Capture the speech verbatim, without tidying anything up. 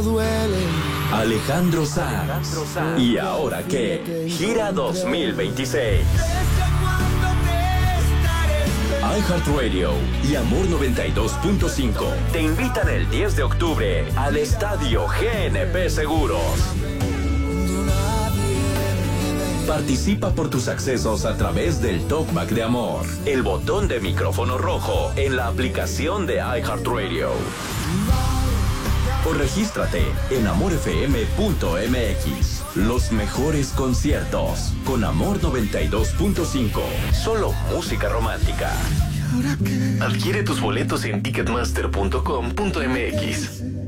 Alejandro Sanz. ¿Y ahora qué? Gira dos mil veintiséis. iHeartRadio y Amor noventa y dos punto cinco te invitan el diez de octubre al Estadio G N P Seguros. Participa por tus accesos a través del Talkback de Amor, el botón de micrófono rojo en la aplicación de iHeartRadio. O regístrate en amor f m punto m x. Los mejores conciertos con Amor noventa y dos punto cinco. Solo música romántica. Adquiere tus boletos en ticketmaster punto com punto m x.